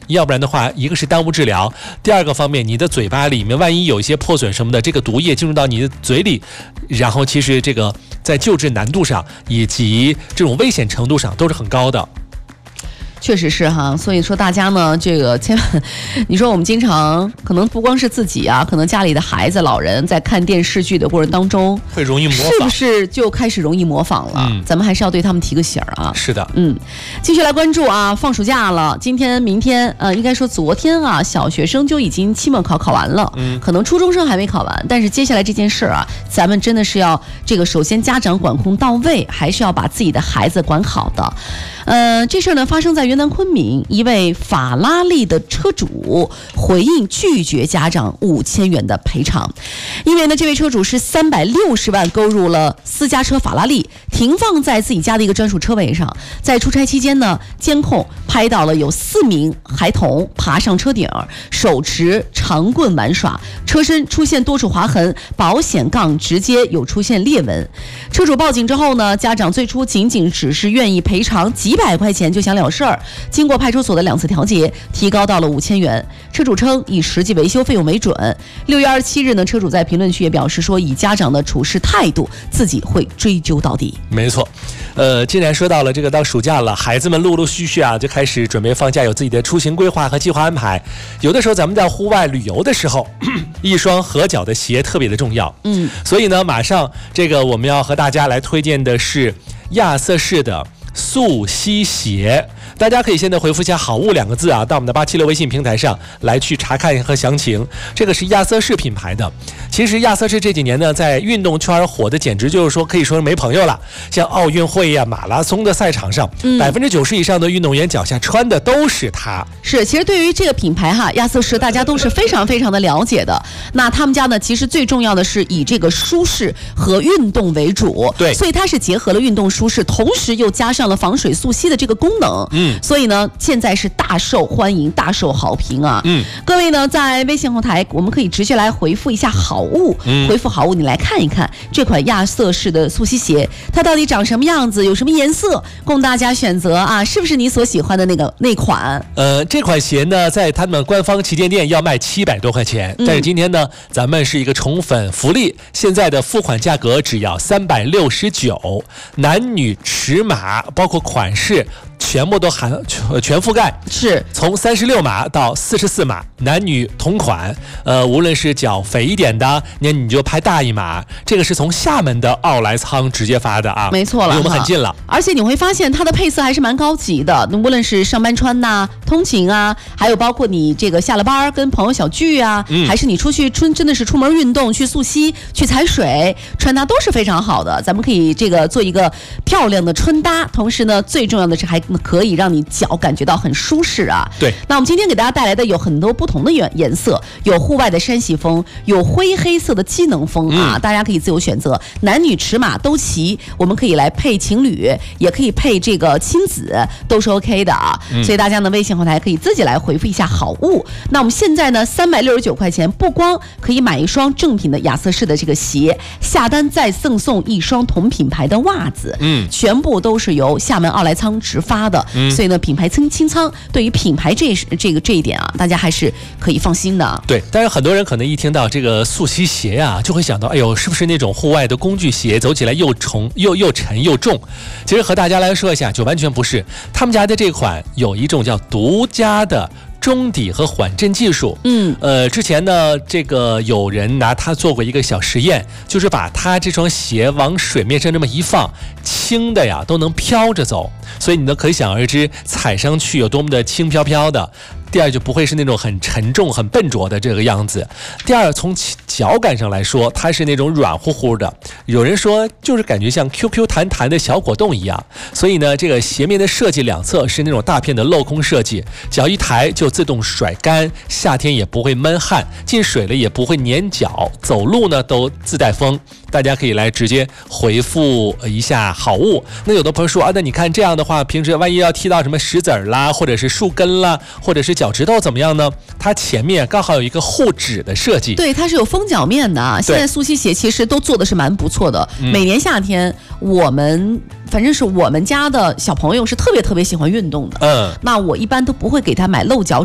要不然的话，一个是耽误治疗，第二个方面，你的嘴巴里面万一有一些破损什么的，这个毒液进入到你的嘴里，然后其实这个在救治难度上以及这种危险程度上都是很高的。 确实是哈，所以说大家呢，这个千万，你说我们经常可能不光是自己啊，可能家里的孩子、老人在看电视剧的过程当中， 会容易模仿， 是不是就开始容易模仿了？咱们还是要对他们提个醒啊。 是的， 继续来关注啊，放暑假了，今天、明天，应该说昨天啊，小学生就已经期末考完了，可能初中生还没考完，但是接下来这件事啊，咱们真的是要这个，首先家长管控到位，还是要把自己的孩子管好的。这事儿呢发生在云南昆明，一位法拉利的车主回应拒绝家长5000元的赔偿，因为呢这位车主是360万购入了私家车法拉利，停放在自己家的一个专属车位上，在出差期间呢，监控拍到了有4名孩童爬上车顶，手持长棍玩耍，车身出现多处划痕，保险杠直接有出现裂纹。车主报警之后呢，家长最初仅只是愿意赔偿几百块钱就想了事儿，经过派出所的2次调解，提高到了5000元。车主称以实际维修费用为准。6月27日呢，车主在评论区也表示说，以家长的处事态度，自己会追究到底。 没错，既然说到了这个到暑假了，孩子们陆陆续续啊就开始准备放假，有自己的出行规划和计划安排。有的时候咱们在户外旅游的时候，一双合脚的鞋特别的重要。所以呢，马上这个我们要和大家来推荐的是亚瑟士的速吸鞋，大家可以现在回复一下好物2个字啊，到我们的876微信平台上来去查看和详情。这个是亚瑟士品牌的。其实亚瑟士这几年呢，在运动圈火的简直就是说可以说是没朋友了。像奥运会呀、马拉松的赛场上，90%以上的运动员脚下穿的都是它。 是，其实对于这个品牌哈，亚瑟士大家都是非常非常的了解的。那他们家呢，其实最重要的是以这个舒适和运动为主， 对， 所以它是结合了运动舒适，同时又加上了防水速吸的这个功能。所以呢，现在是大受欢迎、大受好评啊。各位呢，在微信后台，我们可以直接来回复一下好物，回复好物，你来看一看这款亚瑟士的速吸鞋，它到底长什么样子，有什么颜色，供大家选择啊，是不是你所喜欢的那款？ 这款鞋呢，在他们官方旗舰店要卖700多块钱，但是今天呢，咱们是一个宠粉福利，现在的付款价格只要369，男女尺码包括款式全部都全覆盖， 是从36码到44码，男女同款。无论是脚肥一点的，那你就拍大一码。这个是从厦门的奥莱仓直接发的啊， 没错了， 离我们很近了。 而且你会发现它的配色还是蛮高级的，无论是上班穿呐、通勤啊，还有包括你这个下了班跟朋友小聚啊，还是你出去真的是出门运动去溯溪去踩水，穿它都是非常好的。咱们可以这个做一个漂亮的穿搭，同时呢，最重要的是还可以让你脚感觉到很舒适啊。 对， 那我们今天给大家带来的有很多不同的颜色，有户外的山系风，有灰黑色的机能风啊，大家可以自由选择，男女尺码都齐，我们可以来配情侣，也可以配这个亲子，都是 OK 的啊。所以大家呢，微信后台可以自己来回复一下好物。那我们现在呢，369块钱，不光可以买一双正品的亚瑟士的这个鞋，下单再赠送一双同品牌的袜子，全部都是由厦门奥莱仓直发的。所以呢，品牌清仓，对于品牌这一点啊，大家还是可以放心的。 对，但是很多人可能一听到这个速吸鞋啊，就会想到，哎呦，是不是那种户外的工具鞋，走起来又沉又重？其实和大家来说一下，就完全不是。他们家的这款有一种叫独家的中底和缓震技术。之前呢，这个有人拿它做过一个小实验，就是把它这双鞋往水面上这么一放，轻的呀都能飘着走，所以你都可以想而知踩上去有多么的轻飘飘的。第二，就不会是那种很沉重很笨拙的这个样子。第二，从脚感上来说，它是那种软乎乎的，有人说就是感觉像 QQ 弹弹的小果冻一样。所以呢，这个鞋面的设计两侧是那种大片的镂空设计，脚一抬就自动甩干，夏天也不会闷汗，进水了也不会粘脚，走路呢都自带风。大家可以来直接回复一下好物。那有的朋友说啊，那你看这样的话，平时万一要踢到什么石子儿啦，或者是树根啦，或者是脚趾头怎么样呢？它前面刚好有一个护趾的设计， 对，它是有封脚面的啊。现在速吸鞋其实都做的是蛮不错的。每年夏天，反正是我们家的小朋友是特别特别喜欢运动的。那我一般都不会给他买露脚